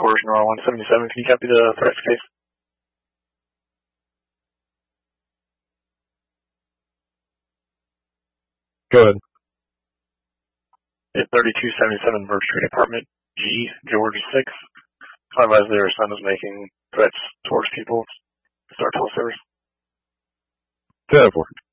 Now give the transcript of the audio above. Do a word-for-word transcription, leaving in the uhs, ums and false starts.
coercion R one seventy-seven. Can you copy the threats case? Go ahead. At thirty-two seventy-seven Birch Street, apartment G, George six. Advised their son is making threats towards people to start teleservice. ten four.